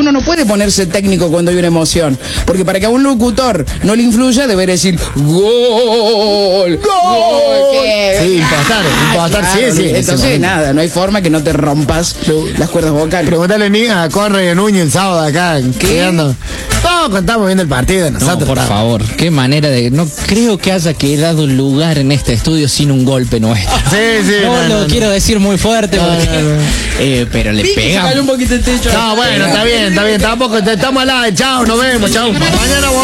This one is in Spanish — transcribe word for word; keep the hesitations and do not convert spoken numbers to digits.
uno no puede ponerse técnico cuando hay una emoción, porque para que a un locutor no le influya, debería decir ¡Gol! ¡Gol! ¿Qué? Sí, impostar, impostar, claro, sí, sí. Entonces, nada, no hay forma que no te rompas las cuerdas vocales. Pregúntale a Conrad y a Núñez el sábado acá, quedando. Todos contamos viendo el partido de nosotros. No, por ¿no? favor, qué manera de... No creo que haya quedado lugar en este estudio sin un golpe nuestro. Sí, sí. No, no, lo no, quiero decir muy fuerte no, porque... no, no. Eh, pero le pegamos. un poquito el techo. No, bueno, está bien, está bien. Tampoco estamos al aire. Chao, nos vemos, chao. Mañana